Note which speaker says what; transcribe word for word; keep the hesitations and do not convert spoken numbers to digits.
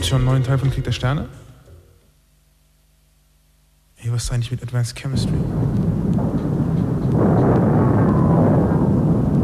Speaker 1: schon einen neuen Teil von Krieg der Sterne? Ey, was ist eigentlich mit Advanced Chemistry?